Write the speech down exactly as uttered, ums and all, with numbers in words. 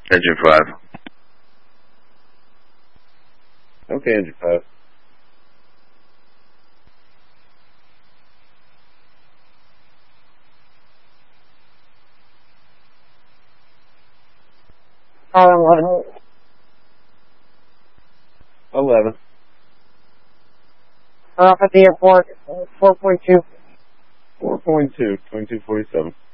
Engine five. Okay, engine five. Uh, eleven. Eleven. Off at the airport, four point two. Four point two. Twenty-two forty-seven.